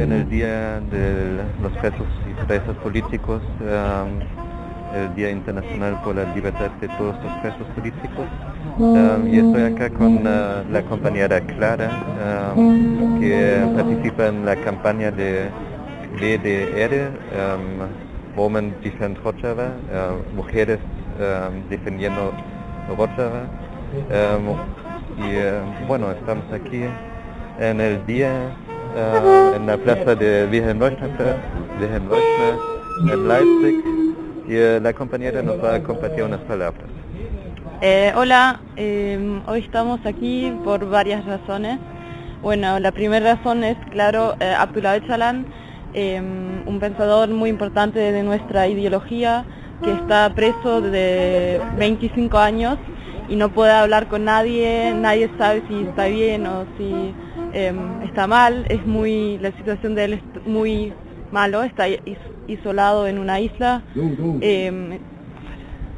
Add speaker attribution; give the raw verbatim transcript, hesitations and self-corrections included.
Speaker 1: en el Día de los Presos y Presas Políticos, um, el Día Internacional por la Libertad de todos los presos políticos. Um, y estoy acá con uh, la compañera Clara, um, que participa en la campaña de B D R, um, Women Defend Rojava, uh, Mujeres um, Defendiendo Rojava. Um, y uh, bueno, estamos aquí en el día, uh, en la plaza de Wilhelm Leuschner, Wilhelm Leuschner en Leipzig, y uh, la compañera nos va a compartir unas palabras.
Speaker 2: Eh, hola, eh, hoy estamos aquí por varias razones. Bueno, la primera razón es, claro, eh, Abdullah Öcalan, eh, un pensador muy importante de nuestra ideología, que está preso de veinticinco años y no puede hablar con nadie, nadie sabe si está bien o si eh, está mal. Es muy, la situación de él es muy malo, está is- isolado en una isla. Eh,